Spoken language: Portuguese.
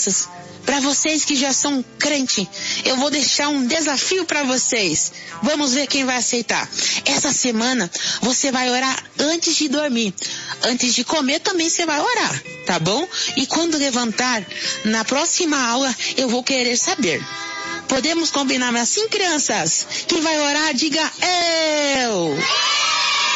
crianças, para vocês que já são crente, eu vou deixar um desafio para vocês. Vamos ver quem vai aceitar. Essa semana você vai orar antes de dormir. Antes de comer também você vai orar, tá bom? E quando levantar, na próxima aula, eu vou querer saber. Podemos combinar assim, crianças? Quem vai orar, diga eu!